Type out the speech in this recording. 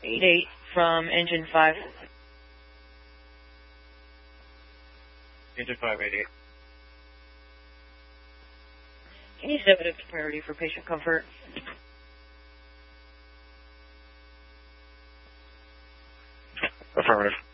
88 from engine 5. Engine 588. Can you step it up to priority for patient comfort? Affirmative.